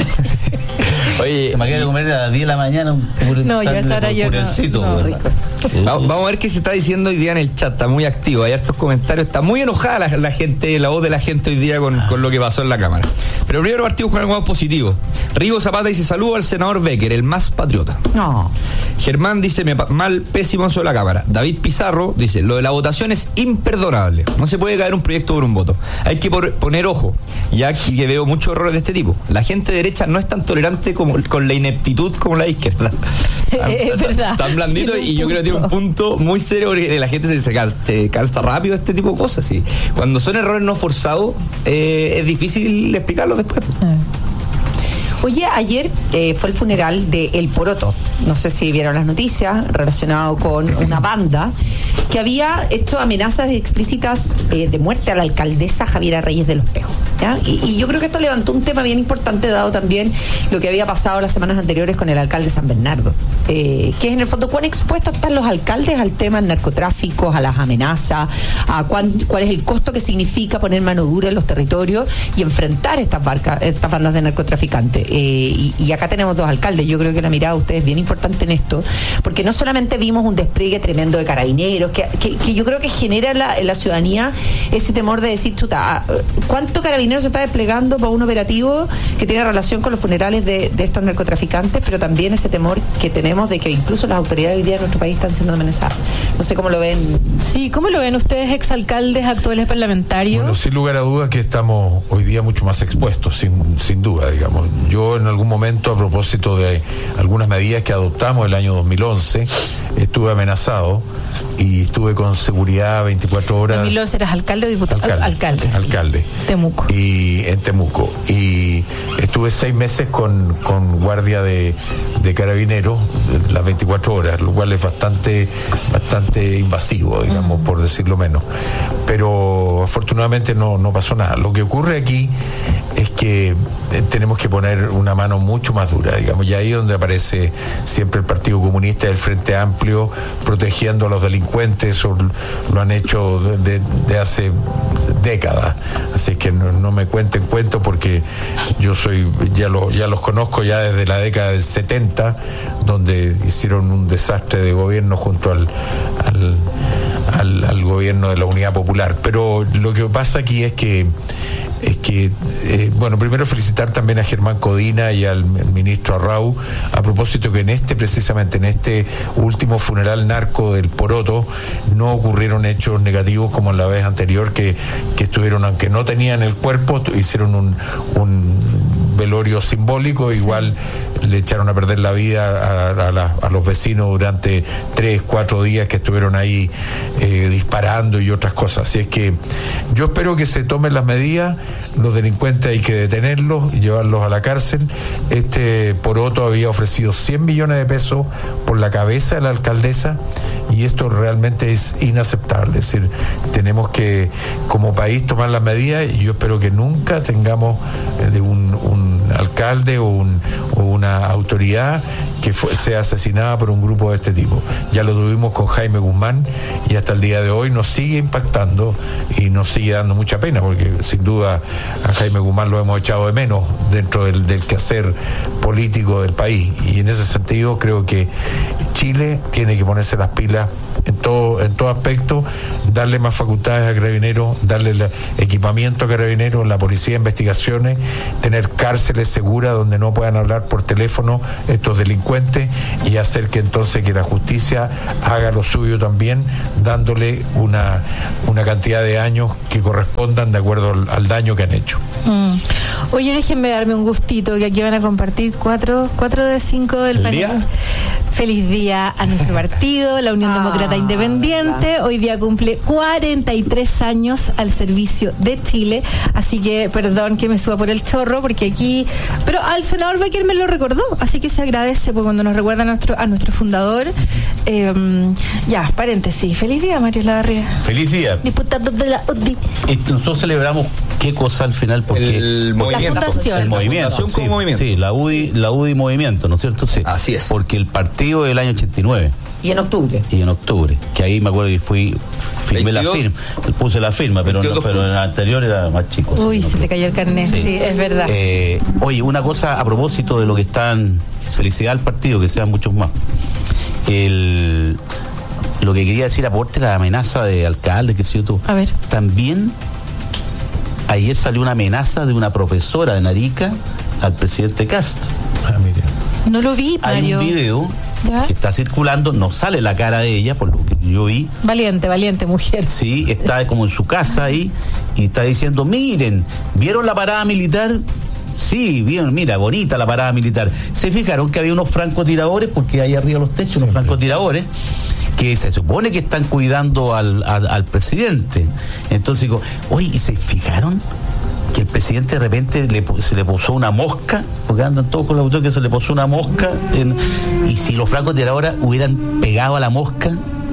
Oye, se me queda de comer a las diez de la mañana un Jurel. No, ya estará yo. Jurelcito, No, no, rico. Vamos, vamos a ver qué se está diciendo hoy día en el chat. Está muy activo, hay hartos comentarios. Está muy enojada la, la gente, la voz de la gente hoy día con, con lo que pasó en la Cámara. Pero primero partimos con algo más positivo. Rigo Zapata dice: saludo al senador Becker, el más patriota. No. Germán dice: me, mal, pésimo sobre la Cámara. David Pizarro dice: lo de la votación es imperdonable. No se puede caer un proyecto por un voto. Hay que por, poner ojo, ya que veo muchos errores de este tipo. La gente derecha no es tan tolerante como, con la ineptitud como la izquierda. Es verdad. Tan blandito, y yo creo que tiene un punto muy serio, porque la gente se, se, cansa, se cansa rápido de este tipo de cosas. ¿Sí? Cuando son errores no forzados, eh, es difícil explicarlos después. Oye, ayer eh, fue el funeral de El Poroto. No sé si vieron las noticias, relacionado con una banda que había hecho amenazas explícitas eh, de muerte a la alcaldesa Javiera Reyes de los Pejos, ¿ya? Y, y yo creo que esto levantó un tema bien importante, dado también lo que había pasado las semanas anteriores con el alcalde de San Bernardo, eh, que es en el fondo cuán expuestos están los alcaldes al tema del narcotráfico, a las amenazas, a cuán, cuál es el costo que significa poner mano dura en los territorios y enfrentar estas, barcas, estas bandas de narcotraficantes. Eh, y, y acá tenemos dos alcaldes. Yo creo que la mirada de ustedes es bien importante en esto, porque no solamente vimos un despliegue tremendo de carabineros, que, que, que yo creo que genera en la, en la ciudadanía ese temor de decir, chuta, ¿cuánto carabineros se está desplegando para un operativo que tiene relación con los funerales de, de estos narcotraficantes? Pero también ese temor que tenemos de que incluso las autoridades hoy día de nuestro país están siendo amenazadas. No sé cómo lo ven. Sí, ¿cómo lo ven ustedes, exalcaldes, actuales parlamentarios? Bueno, sin lugar a dudas que estamos hoy día mucho más expuestos, sin, sin duda, digamos. Yo en algún momento, a propósito de algunas medidas que adoptamos el año dos mil once, estuve amenazado y estuve con seguridad veinticuatro horas. ¿dos mil once eras alcalde o diputado? Alcalde. Alcalde. Sí. Alcalde. Temuco. Y en Temuco. Y estuve seis meses con, con guardia de, de carabineros las veinticuatro horas, lo cual es bastante, bastante invasivo, digamos, mm. por decirlo menos. Pero afortunadamente no, no pasó nada. Lo que ocurre aquí es que eh, tenemos que poner una mano mucho más dura, digamos, y ahí es donde aparece siempre el Partido Comunista y el Frente Amplio protegiendo a los delincuentes. Eso lo han hecho de, de hace décadas, así que no, no me cuenten cuento, porque yo soy ya lo, ya los conozco ya desde la década del setenta, donde hicieron un desastre de gobierno junto al, al, al, al gobierno de la Unidad Popular. Pero lo que pasa aquí es que es que, eh, bueno, primero felicitar también a Germán Codina y al ministro Arrau, a propósito que en este, precisamente en este último funeral narco del Poroto, no ocurrieron hechos negativos como en la vez anterior, que, que estuvieron, aunque no tenían el cuerpo, hicieron un, un velorio simbólico, igual le echaron a perder la vida a, a, la, a los vecinos durante tres, cuatro días que estuvieron ahí eh, disparando y otras cosas. Así es que yo espero que se tomen las medidas. Los delincuentes hay que detenerlos y llevarlos a la cárcel. Este Poroto había ofrecido cien millones de pesos por la cabeza de la alcaldesa y esto realmente es inaceptable. Es decir, tenemos que como país tomar las medidas y yo espero que nunca tengamos eh, de un, un alcalde o, un, o una autoridad que fue, sea asesinada por un grupo de este tipo. Ya lo tuvimos con Jaime Guzmán y hasta el día de hoy nos sigue impactando y nos sigue dando mucha pena porque sin duda a Jaime Guzmán lo hemos echado de menos dentro del, del quehacer político del país y en ese sentido creo que Chile tiene que ponerse las pilas en todo, en todo aspecto, darle más facultades a Carabineros, darle el equipamiento a Carabineros, la policía de investigaciones, tener cárceles seguras donde no puedan hablar por teléfono estos delincuentes y hacer que entonces que la justicia haga lo suyo también, dándole una, una cantidad de años que correspondan de acuerdo al, al daño que han hecho. Mm. Oye, déjenme darme un gustito que aquí van a compartir cuatro, cuatro de cinco del panel. Feliz día a nuestro partido, la Unión Demócrata Independiente. Hoy día cumple cuarenta y tres años al servicio de Chile, así que perdón que me suba por el chorro, porque aquí, pero al senador Becker me lo recordó, así que se agradece por cuando nos recuerda a nuestro, a nuestro fundador. Eh, ya, paréntesis. Feliz día, Mario Larrea. Feliz día. Diputado de la U D I. Nosotros celebramos qué cosa al final, porque el movimiento, el movimiento, fundación sí, como movimiento. Sí, la U D I, la U D I movimiento, ¿no es cierto? Sí. Así es. Porque el partido del año ochenta y nueve. Y en octubre. Y en octubre, que ahí me acuerdo que fui, firmé la firma, puse la firma, pero no, pero en el anterior era más chico. Uy, así, se no, te cayó el carnet, sí, sí es verdad. Eh, oye, una cosa a propósito de lo que están, felicidad al partido, que sean muchos más. El, lo que quería decir, aporte la amenaza de alcalde, que sé yo tú. A ver. También, ayer salió una amenaza de una profesora de Narica al presidente Cast. Ah, mira. No lo vi, Mario. Hay un video ¿Ya? que está circulando, no sale la cara de ella, por lo que yo vi. Valiente, valiente mujer. Sí, está como en su casa ahí y está diciendo, miren, ¿vieron la parada militar? Sí, vieron, mira, bonita la parada militar. Se fijaron que había unos francotiradores, porque hay arriba los techos, unos francotiradores, que se supone que están cuidando al, al, al presidente. Entonces digo, oye, ¿y se fijaron que el presidente de repente le, se le posó una mosca? Porque andan todos con la cuestión que se le posó una mosca en, y si los francotiradores hubieran pegado a la mosca.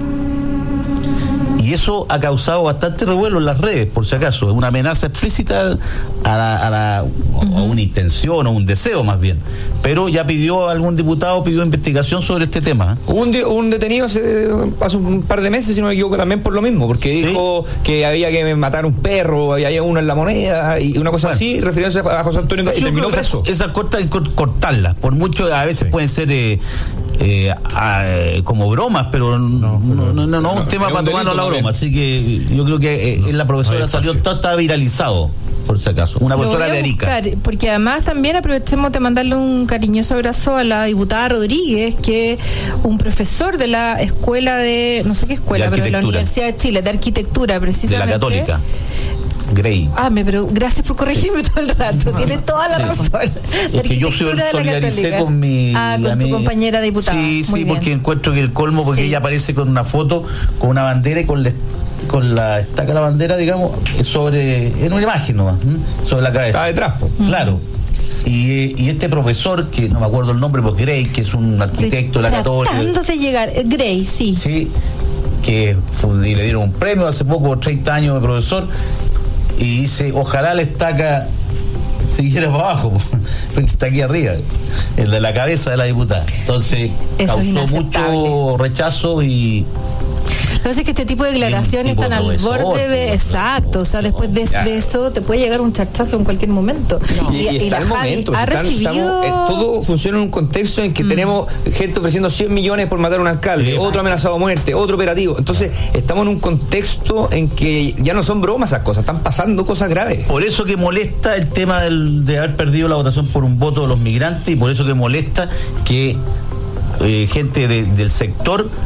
Y eso ha causado bastante revuelo en las redes, por si acaso. Es una amenaza explícita a, la, a, la, uh-huh. a una intención o un deseo más bien. Pero ya pidió, algún diputado pidió investigación sobre este tema. ¿eh? Hubo un, de, un detenido hace, hace un par de meses, si no me equivoco, también por lo mismo, porque ¿sí? dijo que había que matar un perro, había uno en la moneda y una cosa bueno. así, refiriéndose a José Antonio, y terminó preso. Esas cortas hay que cortarlas, por mucho, a veces sí. pueden ser eh, eh, a, como bromas, pero no, no, no, no, no un tema para tomarlo a la broma. Así que yo creo que eh, la profesora no salió, todo está viralizado, por si acaso. Una profesora de Arica. Buscar, porque además también aprovechemos de mandarle un cariñoso abrazo a la diputada Rodríguez, que es un profesor de la escuela de, no sé qué escuela, pero de la Universidad de Chile, de arquitectura, precisamente. De la Católica. Grey. Ah, me, pero gracias por corregirme todo el rato. Tienes toda la sí. razón. Es que yo solidaricé con mi... Ah, con tu compañera diputada. Sí, sí, Muy porque bien. encuentro que el colmo, porque sí. ella aparece con una foto, con una bandera y con la, con la estaca de la bandera, digamos, sobre, en una imagen nomás, ¿m? sobre la cabeza. Está detrás, pues. Claro. Y, y este profesor, que no me acuerdo el nombre, pues Grey, que es un arquitecto de la Católica. Tratando de llegar, Grey, sí. Sí, que fue, y le dieron un premio hace poco, treinta años de profesor. Y dice, ojalá la estaca siguiera para abajo, porque está aquí arriba, el de la cabeza de la diputada. Entonces eso causó mucho rechazo y... Lo que pasa es que este tipo de declaraciones están al borde de... Exacto, o sea, después de, de eso te puede llegar un charchazo en cualquier momento. No. Y, y, y está el momento. Ha están, recibido... estamos, eh, todo funciona en un contexto en que mm. tenemos gente ofreciendo cien millones por matar a un alcalde, sí, otro amenazado a muerte, otro operativo. Entonces, estamos en un contexto en que ya no son bromas esas cosas, están pasando cosas graves. Por eso que molesta el tema del, de haber perdido la votación por un voto de los migrantes, y por eso que molesta que eh, gente de, del sector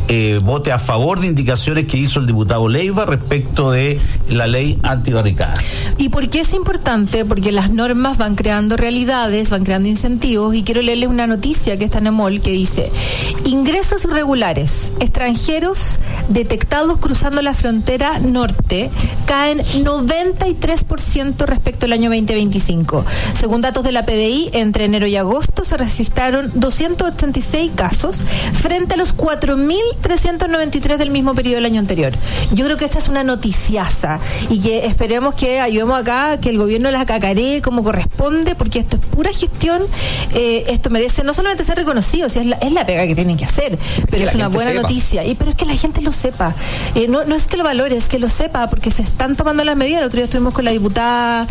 eh, vote a favor de indicaciones que hizo el diputado Leiva respecto de la ley antibarricada. ¿Y por qué es importante? Porque las normas van creando realidades, van creando incentivos, y quiero leerles una noticia que está en EMOL que dice: ingresos irregulares extranjeros detectados cruzando la frontera norte caen noventa y tres por ciento respecto al año veinte veinticinco. Según datos de la P D I, entre enero y agosto se registraron doscientos ochenta y seis casos frente a los cuatro mil trescientos noventa y tres del mismo periodo del año anterior. Yo creo que esta es una noticiaza y que esperemos que ayudemos acá, que el gobierno la cacaree como corresponde, porque esto es pura gestión. Eh, esto merece no solamente ser reconocido, si es la, es la pega que tienen que hacer, pero es, es una buena sepa. noticia. Y pero es que la gente lo sepa. Eh, no, no es que lo valore, es que lo sepa, porque se están tomando las medidas. El otro día estuvimos con la diputada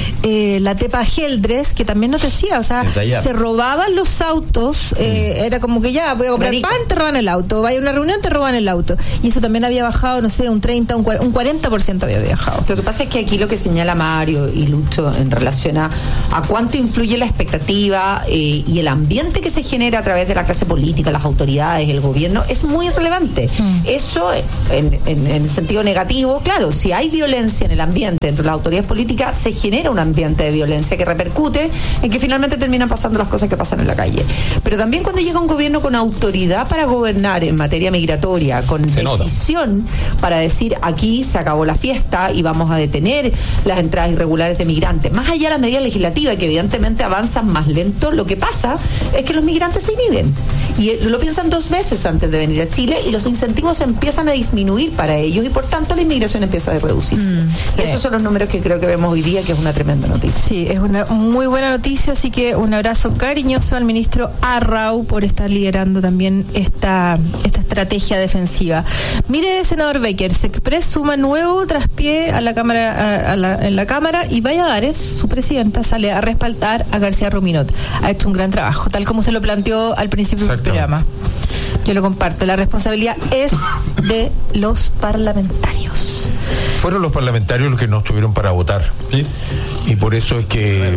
eh, la Tepa Geldres, que también nos decía, o sea, se robaban los autos, eh, mm. era como que ya voy a comprar Marica. pan, te roban el auto, vaya a una reunión, te roban el auto. Y eso también había bajado, no sé, un treinta, un cuarenta por ciento había bajado. Lo que pasa es que aquí lo que señala Mario y Lucho en relación a, a cuánto influye la expectativa eh, y el ambiente que se genera a través de la clase política, las autoridades, el gobierno, es muy relevante. Mm. Eso, en, en, en el sentido negativo, claro, si hay violencia en el ambiente dentro de las autoridades políticas, se genera un ambiente de violencia que repercute en que finalmente terminan pasando las cosas que pasan en la calle. Pero también cuando llega un gobierno con autoridad para gobernar en materia migratoria, con se decisión nota. para decir aquí se acabó la fiesta y vamos a detener las entradas irregulares de migrantes, más allá de las medidas legislativas que evidentemente avanzan más lento, lo que pasa es que los migrantes se inhiben y lo piensan dos veces antes de venir a Chile y los incentivos empiezan a disminuir para ellos y por tanto la inmigración empieza a reducirse. Mm, sí. Esos son los números que creo que vemos hoy día, que es una tremenda noticia. Sí, es una muy buena noticia, así que un abrazo cariñoso al ministro Arrau por estar liderando también esta, esta estrategia defensiva. Mire, senador Baker, Sexpress suma nuevo traspié a la cámara, a, a la, en la Cámara, y Valladares, su presidenta, sale a respaldar a García Ruminot. Ha hecho un gran trabajo, tal como se lo planteó al principio del programa. Yo lo comparto, la responsabilidad es de los parlamentarios. Fueron los parlamentarios los que no estuvieron para votar. ¿Sí? Y por eso es que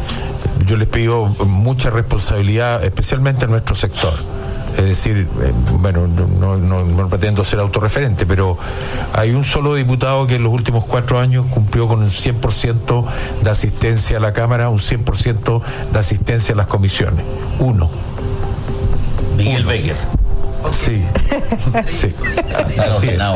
yo les pido mucha responsabilidad, especialmente a nuestro sector. Es decir, eh, bueno, no, no, no pretendo ser autorreferente, pero hay un solo diputado que en los últimos cuatro años cumplió con un cien por ciento de asistencia a la Cámara, un cien por ciento de asistencia a las comisiones. Uno. Miguel Becker. Sí, sí. Así es.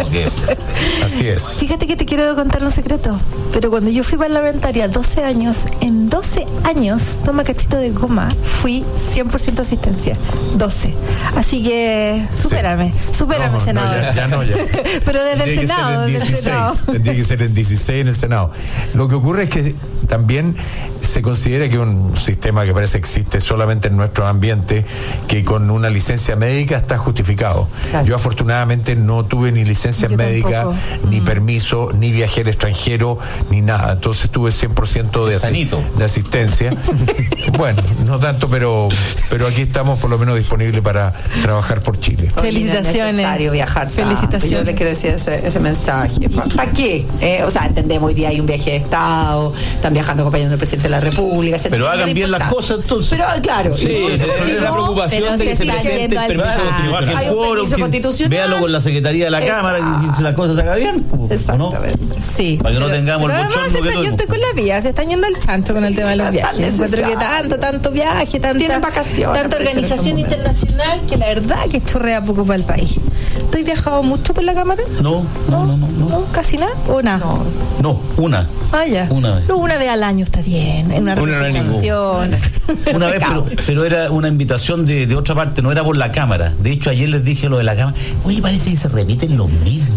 Así es. Fíjate que te quiero contar un secreto, pero cuando yo fui parlamentaria doce años, en doce años, toma cachito de goma, fui cien por ciento asistencia. doce. Así que, supérame, sí. supérame, no, senador. No, ya, ya no, ya. Pero desde tendría el Senado. Desde el Senado. Tendría que ser en dieciséis en el Senado. Lo que ocurre es que también se considera que un sistema que parece que existe solamente en nuestro ambiente, que con una licencia médica está justificado. Claro. Yo afortunadamente no tuve ni licencia Yo médica, tampoco. ni mm. permiso, ni viaje al extranjero, ni nada. Entonces tuve cien por ciento de, asi- de asistencia. Bueno, no tanto, pero pero aquí estamos por lo menos disponibles para trabajar por Chile. Felicitaciones. No es necesario viajar. Felicitaciones. Yo le quiero decir ese, ese mensaje. ¿Para pa qué? Eh, o sea, entendemos, hoy día hay un viaje de Estado, están viajando acompañando al presidente de la República. Pero hagan bien las cosas entonces. Pero claro. Sí, es la preocupación de que se presente el permiso constitucional. Hay un permiso constitucional. Véalo con la Secretaría de la Exacto. Cámara y si la cosa se haga bien. Exactamente. ¿No? Sí. Para que pero, no tengamos el bochorno que yo estoy con la vía, se están yendo al chancho con el tema de los viajes. Encuentro que tanto, tanto viaje, tanta, vacaciones, tanta organización internacional, que la verdad que chorrea poco para el país. ¿Tú has viajado mucho por la Cámara? No, no, no, no. no, no ¿Casi nada? ¿O nada? No, no una. Ah, ya. Una vez. No, una vez al año está bien. En una representación. Una vez, pero, pero era una invitación de, de otra parte, no era por la Cámara. De hecho, ayer les dije lo de la Cámara. Oye, parece que se repiten los mismos.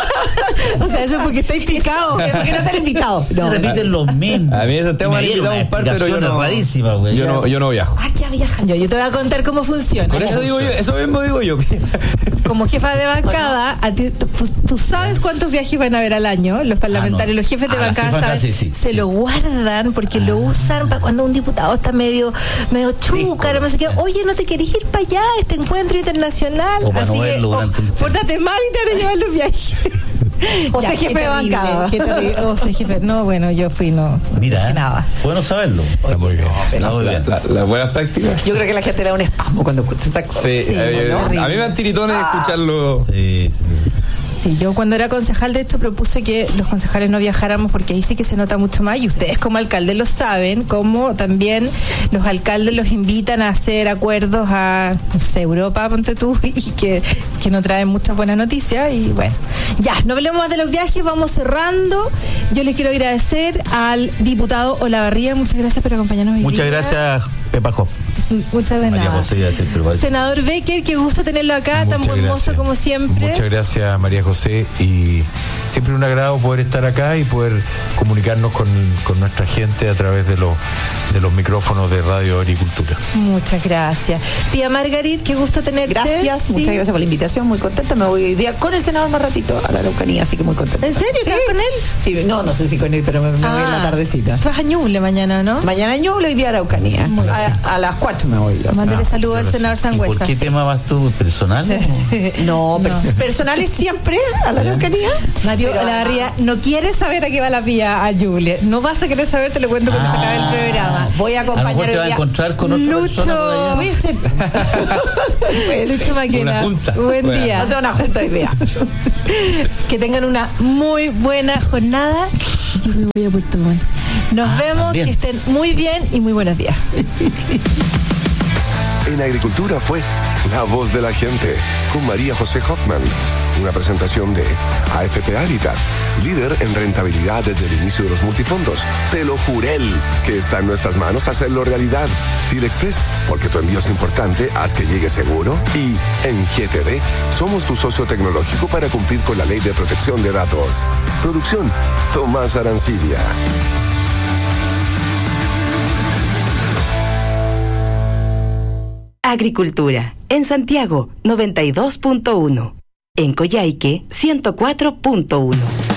O sea, eso es porque estáis picados, porque no te han invitado. No, se repiten los mismos. A mí eso te han invitado un par, pero yo no, rarísima, güey. Yo no, yo no viajo. Ah, que viajan. Yo, yo te voy a contar cómo funciona. Con eso digo yo, eso mismo digo yo. Como jefa de bancada, a ti, tú, tú sabes cuántos viajes van a haber al año, los parlamentarios, ah, no. los jefes de ah, bancada saben, sí, sí, se sí. lo guardan porque ah. lo usan para cuando un diputado está medio, medio chúcar, no sé qué. Oye, ¿no te querés ir para allá, este encuentro internacional? O para Así no que, verlo oh, pórtate mal y te van a llevar los viajes. O sea, jefe de bancada. Qué terrible. O sea, jefe. No, bueno, yo fui, no. Mira, no nada. bueno saberlo. Está muy bien. Está muy bien. La, la buena práctica. Yo creo que la gente le da un espasmo cuando escucha esa cosa. Sí, Sí, eh, bueno, a mí me dan tiritones de escucharlo. Sí, sí. Sí, yo cuando era concejal de esto propuse que los concejales no viajáramos porque ahí sí que se nota mucho más y ustedes como alcaldes lo saben, como también los alcaldes los invitan a hacer acuerdos a, no sé, Europa, ponte tú, y que, que no traen muchas buenas noticias y bueno, ya, no hablemos más de los viajes, vamos cerrando. Yo les quiero agradecer al diputado Olavarría, muchas gracias por acompañarnos hoy Muchas día. gracias, Pepa Hoff. Muchas de María nada. José, iba a decir, pero parece- Senador Becker, qué gusto tenerlo acá, tan Muchas buen mozo gracias. como siempre. Muchas gracias, María José, y siempre un agrado poder estar acá y poder comunicarnos con, con nuestra gente a través de los de los micrófonos de Radio Agricultura. Muchas gracias. Pía Margarit, qué gusto tenerte. Gracias, Sí. muchas gracias por la invitación, muy contenta. Me voy hoy día con el senador más ratito a la Araucanía, así que muy contenta. ¿En serio? Sí. ¿Estás con él? Sí, no, no sé si con él, pero me, me voy en la Ah, tardecita. Tú vas a Ñuble mañana, ¿no? Mañana yo hoy día a Araucanía. A, a las cuatro me voy. o sea. Mándale saludos al senador ¿Y por Sangüesa. qué tema vas tú? ¿Personal? No, pers- personales siempre a la Araucanía. Mario Pero- Olavarría no quiere saber a qué va la Pía a Ñuble. No vas a querer saber, te lo cuento cuando se acabe el programa. Voy a A lo mejor acompañar te hoy vas a día. encontrar con otra persona por allá. Puede ser. Puede ser. Lucho Maquena, Una junta. buen Bueno. día. Hacer una junta de ideas. Que tengan una muy buena jornada. Yo me voy a Puerto Montt. Nos Ah, vemos, también. que estén muy bien y muy buenos días. En Agricultura fue La Voz de la Gente con María José Hoffman. Una presentación de A F P Habitat, líder en rentabilidad desde el inicio de los multifondos. Te lo juré que está en nuestras manos hacerlo realidad. Chile Express, porque tu envío es importante, haz que llegue seguro. Y en G T D, somos tu socio tecnológico para cumplir con la ley de protección de datos. Producción, Tomás Arancibia. Agricultura. En Santiago, noventa y dos punto uno. En Coyhaique, ciento cuatro punto uno.